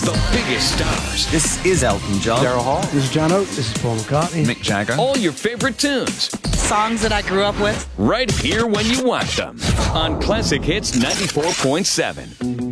The biggest stars. This is Elton John. Daryl Hall. This is John Oates. This is Paul McCartney. Mick Jagger. All your favorite tunes. Songs that I grew up with. Right here when you want them. On Classic Hits 94.7.